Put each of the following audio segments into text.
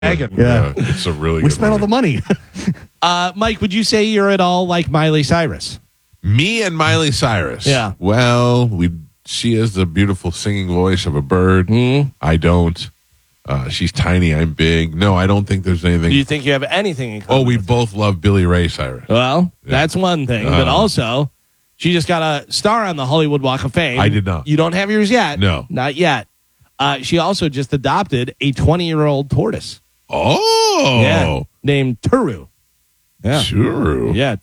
Yeah. It's a really We good spent all the movie. money. Mike, would you say you're at all like Miley Cyrus? Me and Miley Cyrus. Yeah. Well, she has the beautiful singing voice of a bird. I don't. She's tiny. I'm big. No, I don't think there's anything. Do you think you have anything in common? we both love Billy Ray Cyrus. Well, that's one thing. But also, she just got a star on the Hollywood Walk of Fame. I did not. You don't have yours yet? No. Not yet. She also just adopted a 20-year-old tortoise. Oh. Yeah. Named Turu. Yeah. True. Yeah.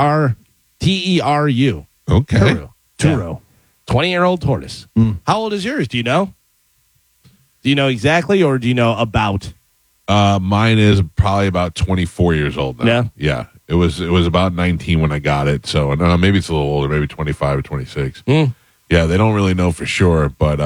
Teru. Okay. Turu. 20-year-old tortoise. How old is yours? Do you know? Do you know exactly, or do you know about? Mine is probably about 24 years old now. Yeah? Yeah. It was about 19 when I got it. So maybe it's a little older, maybe 25 or 26. Yeah, they don't really know for sure. But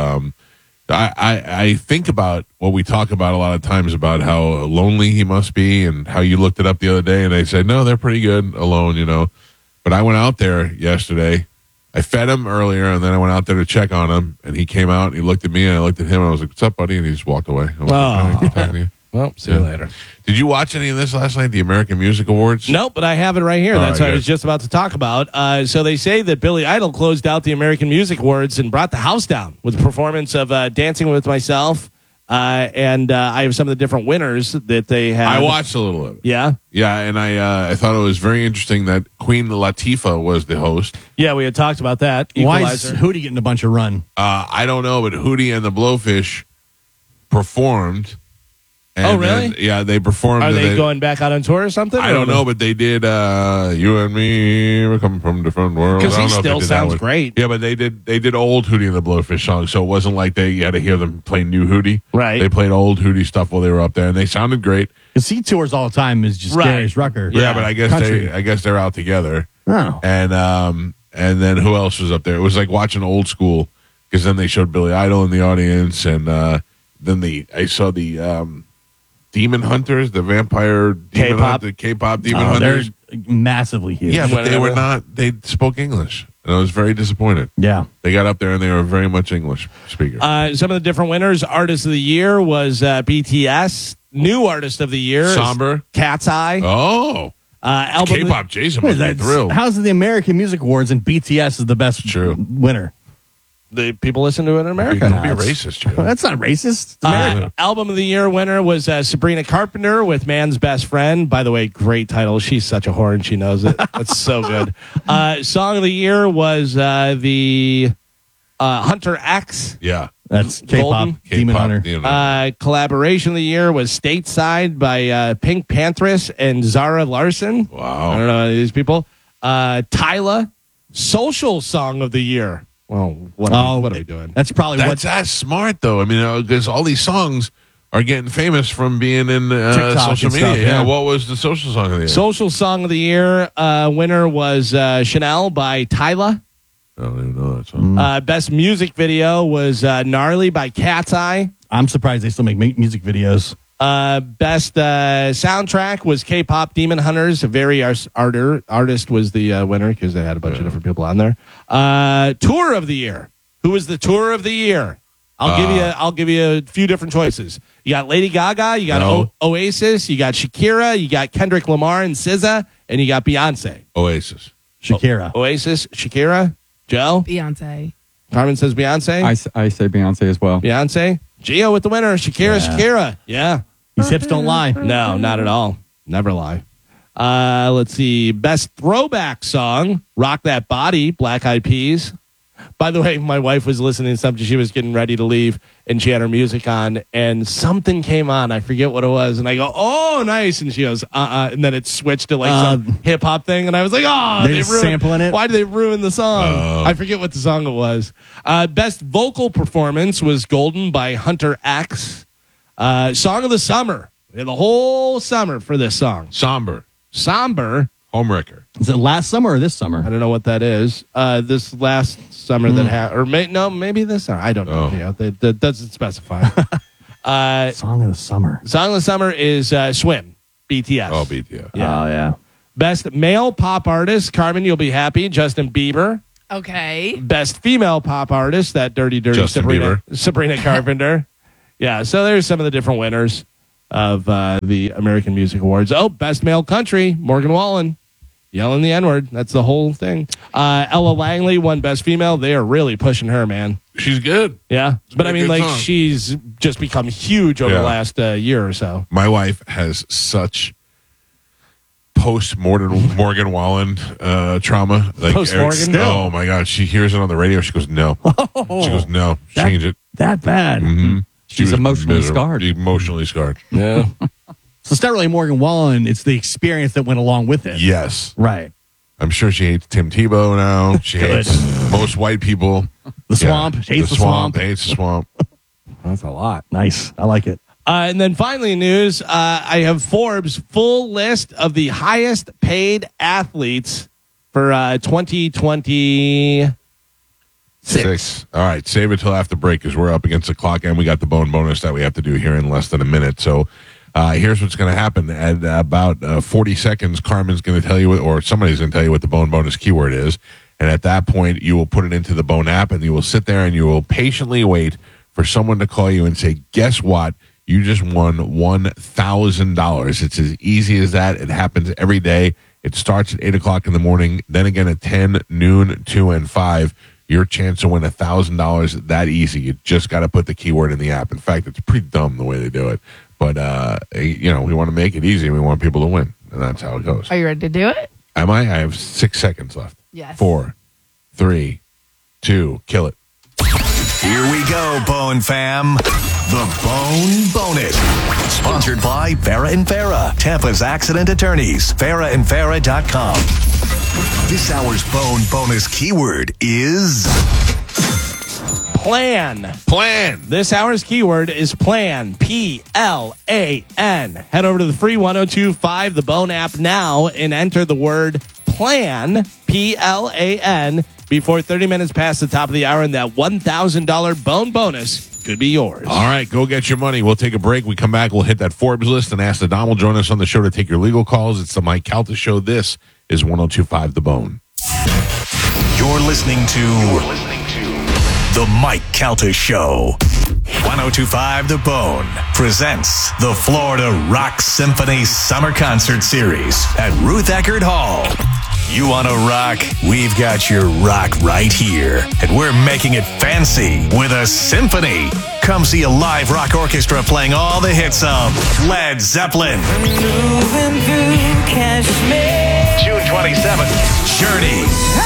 I think about what we talk about a lot of times about how lonely he must be and how you looked it up the other day and they said, no, they're pretty good alone, But I went out there yesterday. I fed him earlier, and then I went out there to check on him, and he came out, and he looked at me, and I looked at him, and I was like, what's up, buddy? And he just walked away. I was like, "Hey, talking to you." Well, see you later. Did you watch any of this last night, the American Music Awards? Nope, but I have it right here. All That's right, what I good. was just about to talk about. So they say that Billy Idol closed out the American Music Awards and brought the house down with the performance of Dancing with Myself. And I have some of the different winners that they had. I watched a little of it. Yeah? Yeah, and I thought it was very interesting that Queen Latifah was the host. Yeah, we had talked about that. Why is Equalizer. Hootie getting a bunch of run? I don't know, but Hootie and the Blowfish performed. And really? Yeah, they performed. Are and they going back out on tour or something? I don't know, but they did. You and me, we're coming from different worlds. Because I he don't know if they still did that sounds one. great. Yeah, but they did old Hootie and the Blowfish songs, so it wasn't like you had to hear them play new Hootie. Right. They played old Hootie stuff while they were up there, and they sounded great. Because he tours all the time is just Right. Darius Rucker. Yeah, but I guess Country. they're out together. Oh. And then who else was up there? It was like watching old school because then they showed Billy Idol in the audience, and then I saw the Demon Hunters, the vampire demon K-pop? the K-pop Demon Oh, they're Hunters. massively huge. Yeah, but they were Whatever. not. They spoke English, and I was very disappointed. Yeah. They got up there and they were very much English speakers. Some of the different winners. Artist of the Year was BTS. New Artist of the Year is Somber. Cat's Eye. Oh, Album K-pop Jason Wait, must be that's- thrilled. How's it the American Music Awards and BTS is the best True. winner? The people listen to it in America. Don't be Nah, it's- racist, Joe. That's not racist. It's American. Album of the Year winner was Sabrina Carpenter with Man's Best Friend. By the way, great title. She's such a whore and she knows it. That's so good. Song of the Year was the Hunter X. Yeah. That's K-pop, Golden. Demon K-pop, Hunter. Collaboration of the Year was Stateside by Pink Panthers and Zara Larson. I Wow. don't know any of these people. Tyla. Social Song of the Year. Well, what are we doing? That's probably That's smart, though. I mean, because all these songs are getting famous from being in TikTok social and media. stuff, yeah. What was the social song of the year? Social Song of the Year winner was Chanel by Tyla. I don't even know that song. Best music video was Gnarly by Cat's Eye. I'm surprised they still make music videos. Best soundtrack was K-pop Demon Hunters. A very artist was the winner because they had a bunch of different people on there. Tour of the Year. Who was the Tour of the Year? I'll give you a few different choices. You got Lady Gaga, you got No. Oasis, you got Shakira, you got Kendrick Lamar and SZA, and you got Beyonce. Oasis. Shakira. Oasis, Shakira, Joe. Beyonce. Carmen says Beyonce. I say Beyonce as well. Beyonce. Gio with the winner. Shakira. Yeah. These hips don't lie. No, not at all. Never lie. Let's see. Best throwback song, Rock That Body, Black Eyed Peas. By the way, my wife was listening to something. She was getting ready to leave, and she had her music on, and something came on. I forget what it was. And I go, oh, nice. And she goes, and then it switched to like some hip-hop thing. And I was like, oh, They're just sampling it? Why did they ruin the song? I forget what the song it was. Best vocal performance was Golden by Hunter X. Song of the Summer. We had the whole summer for this song. Somber. Homewrecker. Is it last summer or this summer? I don't know what that is. This last summer maybe this summer. I don't know. Oh. Yeah, that doesn't specify. Song of the summer. Song of the Summer is Swim, BTS. Oh, BTS. Yeah. Oh, yeah. Best male pop artist, Carmen, you'll be happy, Justin Bieber. Okay. Best female pop artist, that dirty Justin Sabrina Carpenter. Yeah, so there's some of the different winners. of the American Music Awards. Oh, Best Male Country, Morgan Wallen. Yelling the N-word. That's the whole thing. Ella Langley won Best Female. They are really pushing her, man. She's good. Yeah. But I mean, good like, song. she's just become huge over the last year or so. My wife has such post-Morgan Wallen trauma. Like, Post-Morgan? Oh, my God. She hears it on the radio. She goes, no. She goes, no. Change it. That bad. Mm-hmm. She's emotionally scarred. Emotionally scarred. Yeah. So it's not really Morgan Wallen. It's the experience that went along with it. Yes. Right. I'm sure she hates Tim Tebow now. She hates most white people. The swamp. She hates the swamp. Hates the swamp. That's a lot. Nice. I like it. And then finally, news. I have Forbes' full list of the highest paid athletes for 2026. Six. All right. Save it till after break because we're up against the clock and we got the bone bonus that we have to do here in less than a minute. So here's what's going to happen. At about 40 seconds, Carmen's going to tell you, or somebody's going to tell you what the bone bonus keyword is. And at that point, you will put it into the Bone app and you will sit there and you will patiently wait for someone to call you and say, guess what? You just won $1,000. It's as easy as that. It happens every day. It starts at 8 o'clock in the morning, then again at 10, noon, 2, and 5. Your chance to win $1,000 that easy. You just got to put the keyword in the app. In fact, it's pretty dumb the way they do it. But, we want to make it easy. We want people to win. And that's how it goes. Are you ready to do it? Am I? I have 6 seconds left. Yes. 4, 3, 2, kill it. Here we go, Bone fam. The Bone Bonus. Sponsored by Farah and Farah, Tampa's accident attorneys. FarahandFarah.com. This hour's Bone Bonus keyword is Plan. Plan. This hour's keyword is plan. P-L-A-N. Head over to the free 1025 The Bone app now and enter the word plan, P-L-A-N, before 30 minutes past the top of the hour, and that $1,000 bone bonus could be yours. All right, go get your money. We'll take a break. We come back. We'll hit that Forbes list and ask the Dom will join us on the show to take your legal calls. It's the Mike Calta Show. This is 1025 The Bone. You're listening to The Mike Calta Show. 1025 The Bone presents the Florida Rock Symphony Summer Concert Series at Ruth Eckerd Hall. You want to rock? We've got your rock right here. And we're making it fancy with a symphony. Come see a live rock orchestra playing all the hits of Led Zeppelin. Moving through Kashmir. June 27th, Journey.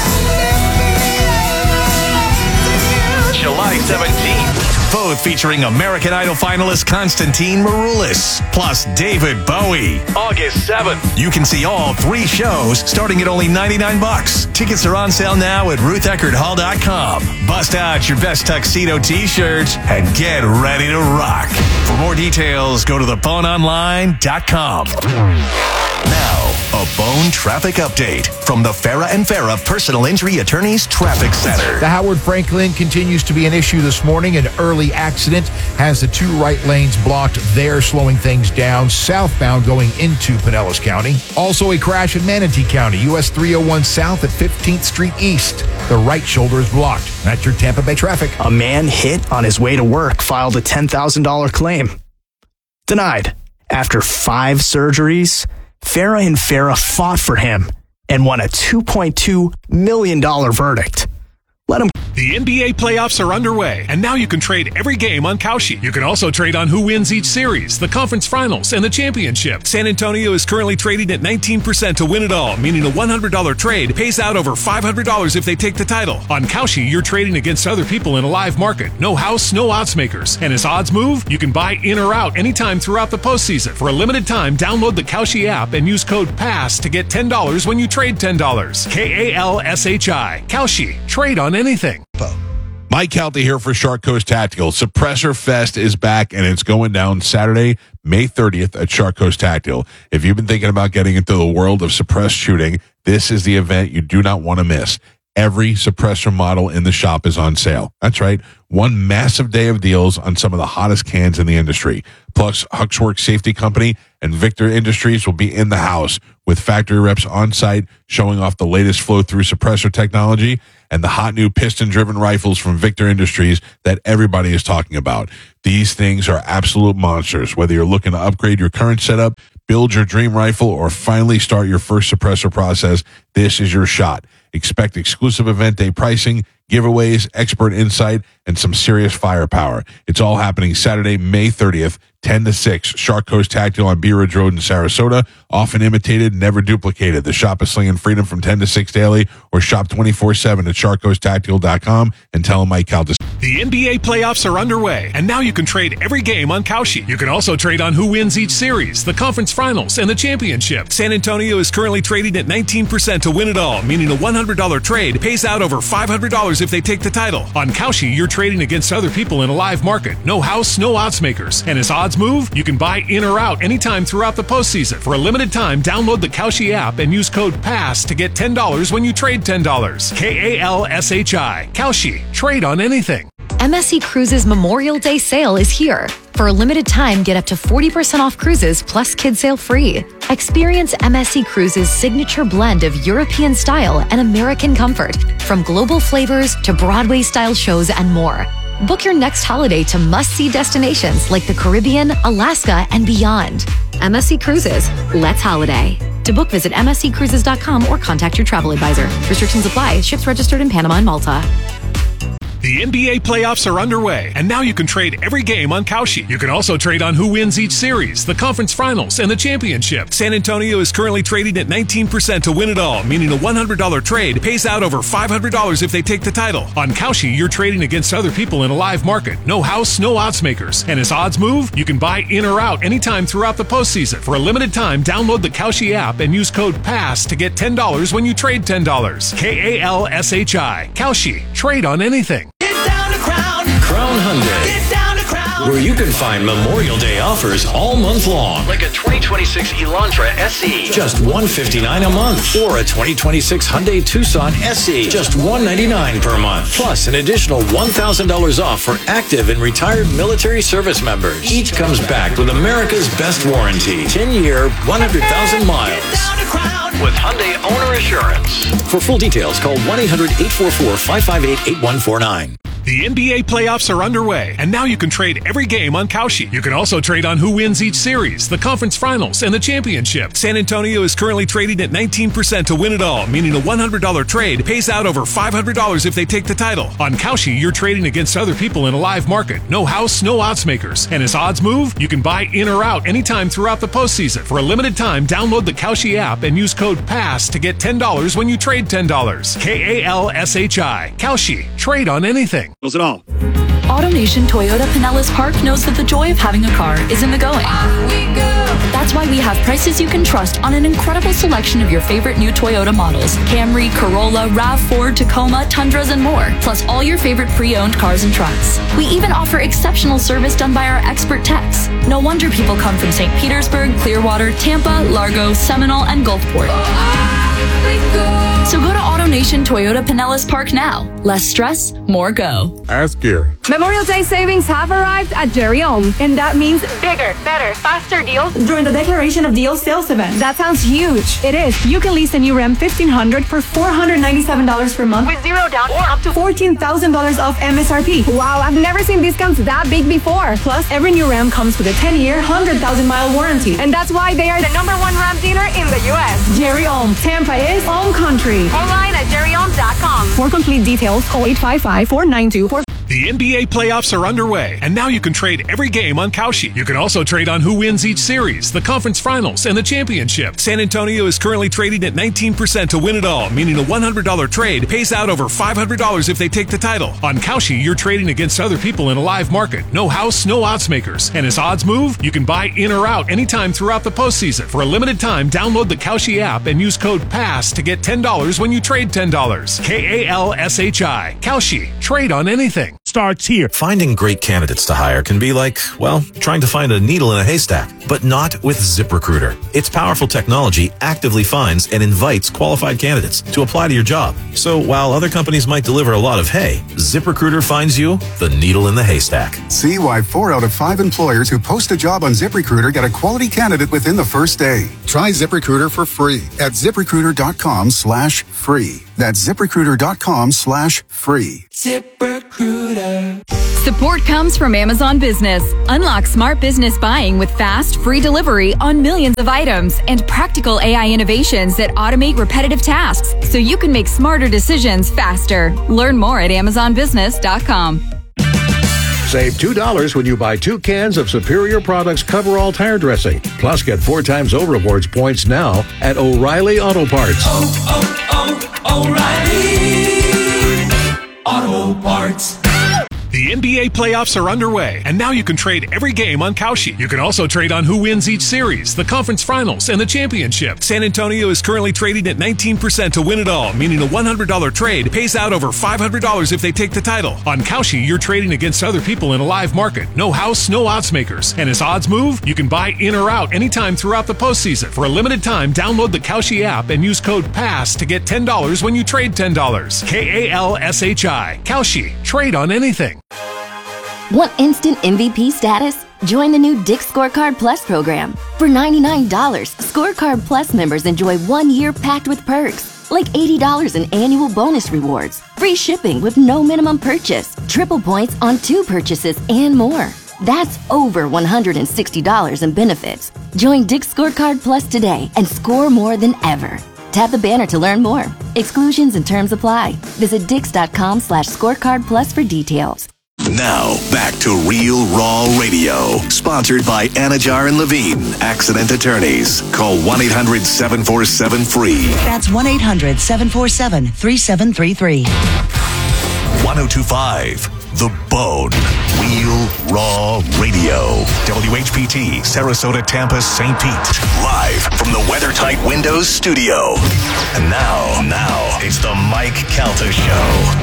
July 17th. Both featuring American Idol finalist Constantine Maroulis, plus David Bowie. August 7th. You can see all 3 shows starting at only $99. Tickets are on sale now at RuthEckerdHall.com. Bust out your best tuxedo t-shirts and get ready to rock. For more details, go to theboneonline.com. Now, a Bone traffic update from the Farah and Farah Personal Injury Attorneys Traffic Center. The Howard Franklin continues to be an issue this morning. An early accident has the 2 right lanes blocked there, slowing things down southbound going into Pinellas County. Also a crash in Manatee County, US 301 south at 15th Street East. The right shoulder is blocked. That's your Tampa Bay traffic. A man hit on his way to work filed a $10,000 claim. Denied. After 5 surgeries, Farah and Farah fought for him and won a $2.2 million verdict. Let him. The NBA playoffs are underway, and now you can trade every game on Kalshi. You can also trade on who wins each series, the conference finals, and the championship. San Antonio is currently trading at 19% to win it all, meaning a $100 trade pays out over $500 if they take the title. On Kalshi, you're trading against other people in a live market. No house, no odds makers. And as odds move, you can buy in or out anytime throughout the postseason. For a limited time, download the Kalshi app and use code PASS to get $10 when you trade $10. Kalshi. Kalshi. Trade on anything. Mike Calta here for Shark Coast Tactical. Suppressor Fest is back, and it's going down Saturday, May 30th at Shark Coast Tactical. If you've been thinking about getting into the world of suppressed shooting, this is the event you do not want to miss. every suppressor model in the shop is on sale. That's right. One massive day of deals on some of the hottest cans in the industry. Plus, Huxworks Safety Company and Victor Industries will be in the house with factory reps on site showing off the latest flow-through suppressor technology and the hot new piston-driven rifles from Victor Industries that everybody is talking about. These things are absolute monsters. Whether you're looking to upgrade your current setup, build your dream rifle, or finally start your first suppressor process, this is your shot. Expect exclusive event day pricing, giveaways, expert insight, and some serious firepower. It's all happening Saturday, May 30th, 10 to 6, Shark Coast Tactical on Bee Ridge Road in Sarasota. Often imitated, never duplicated. The shop is slinging freedom from 10 to 6 daily, or shop 24/7 at sharkcoasttactical.com and tell them Mike Caldas. The NBA playoffs are underway, and now you can trade every game on Kalshi. You can also trade on who wins each series, the conference finals, and the championship. San Antonio is currently trading at 19% to win it all, meaning a $100 trade pays out over $500 if they take the title. On Kalshi, you're trading against other people in a live market. No house, no odds makers. And as odds move, you can buy in or out anytime throughout the postseason. For a limited time, download the Kalshi app and use code PASS to get $10 when you trade $10. KALSHI. Kalshi. Trade on anything. MSC Cruises Memorial Day sale is here. For a limited time, get up to 40% off cruises plus kid sale free. Experience MSC Cruises' signature blend of European style and American comfort, from global flavors to Broadway-style shows and more. Book your next holiday to must-see destinations like the Caribbean, Alaska, and beyond. MSC Cruises. Let's holiday. To book, visit msccruises.com or contact your travel advisor. Restrictions apply. Ships registered in Panama and Malta. The NBA playoffs are underway, and now you can trade every game on Kalshi. You can also trade on who wins each series, the conference finals, and the championship. San Antonio is currently trading at 19% to win it all, meaning a $100 trade pays out over $500 if they take the title. On Kalshi, you're trading against other people in a live market. No house, no odds makers. And as odds move, you can buy in or out anytime throughout the postseason. For a limited time, download the Kalshi app and use code PASS to get $10 when you trade $10. KALSHI. Kalshi. Trade on anything. Crown Hyundai, where you can find Memorial Day offers all month long. Like a 2026 Elantra SE, just $159 a month. Or a 2026 Hyundai Tucson SE, just $199 per month. Plus an additional $1,000 off for active and retired military service members. Each comes backed with America's best warranty. 10-year, 100,000 miles. With Hyundai Owner Assurance. For full details, call 1-800-844-558-8149. The NBA playoffs are underway, and now you can trade every game on Kalshi. You can also trade on who wins each series, the conference finals, and the championship. San Antonio is currently trading at 19% to win it all, meaning a $100 trade pays out over $500 if they take the title. On Kalshi, you're trading against other people in a live market. No house, no odds makers. And as odds move, you can buy in or out anytime throughout the postseason. For a limited time, download the Kalshi app and use code PASS to get $10 when you trade $10. KALSHI. Kalshi. Trade on anything. It all. AutoNation Toyota Pinellas Park knows that the joy of having a car is in the going. That's why we have prices you can trust on an incredible selection of your favorite new Toyota models. Camry, Corolla, RAV4, Tacoma, Tundras, and more. Plus all your favorite pre-owned cars and trucks. We even offer exceptional service done by our expert techs. No wonder people come from St. Petersburg, Clearwater, Tampa, Largo, Seminole, and Gulfport. So go to AutoNation Toyota Pinellas Park now. Less stress, more go. Ask Gary. Memorial Day savings have arrived at Jerry Ohm, and that means bigger, better, faster deals during the Declaration of Deals sales event. That sounds huge. It is. You can lease a new Ram 1500 for $497 per month with zero down or up to $14,000 off MSRP. Wow, I've never seen discounts that big before. Plus, every new Ram comes with a 10-year, 100,000-mile warranty, and that's why they are the #1 Ram dealer in the U.S. Jerry Ohm. Tampa is home country. Online at jerryohm.com. For complete details, call 855-492-4. The NBA playoffs are underway, and now you can trade every game on Kalshi. You can also trade on who wins each series, the conference finals, and the championship. San Antonio is currently trading at 19% to win it all, meaning a $100 trade pays out over $500 if they take the title. On Kalshi, you're trading against other people in a live market. No house, no odds makers. And as odds move, you can buy in or out anytime throughout the postseason. For a limited time, download the Kalshi app and use code PASS to get $10 when you trade $10. KALSHI. Kalshi. Trade on anything. starts here. Finding great candidates to hire can be like, well, trying to find a needle in a haystack, but not with ZipRecruiter. Its powerful technology actively finds and invites qualified candidates to apply to your job. So while other companies might deliver a lot of hay, ZipRecruiter finds you the needle in the haystack. See why 4 out of 5 employers who post a job on ZipRecruiter get a quality candidate within the first day. Try ZipRecruiter for free at ZipRecruiter.com/free. That's ZipRecruiter.com/free. ZipRecruiter. Support comes from Amazon Business. Unlock smart business buying with fast, free delivery on millions of items and practical AI innovations that automate repetitive tasks so you can make smarter decisions faster. Learn more at AmazonBusiness.com. Save $2 when you buy 2 cans of Superior Products Coverall Tire Dressing. Plus, get 4 times O-Rewards points now at O'Reilly Auto Parts. O'Reilly Auto Parts. The NBA playoffs are underway, and now you can trade every game on Kalshi. You can also trade on who wins each series, the conference finals, and the championship. San Antonio is currently trading at 19% to win it all, meaning a $100 trade pays out over $500 if they take the title. On Kalshi, you're trading against other people in a live market. No house, no odds makers. And as odds move, you can buy in or out anytime throughout the postseason. For a limited time, download the Kalshi app and use code PASS to get $10 when you trade $10. KALSHI. Kalshi. Trade on anything. Want instant MVP status? Join the new Dick's Scorecard Plus program. For $99, Scorecard Plus members enjoy 1 year packed with perks, like $80 in annual bonus rewards, free shipping with no minimum purchase, triple points on 2 purchases, and more. That's over $160 in benefits. Join Dick's Scorecard Plus today and score more than ever. Tap the banner to learn more. Exclusions and terms apply. Visit Dix.com/scorecard plus for details. Now, back to Real Raw Radio. Sponsored by Anajar and Levine, accident attorneys. Call 1-800-747-FREE. That's 1-800-747-3733. 1025, The Bone. Real Raw Radio. WHPT, Sarasota, Tampa, St. Pete. Live from the WeatherTight Windows studio. And now, it's the Mike Calta Show.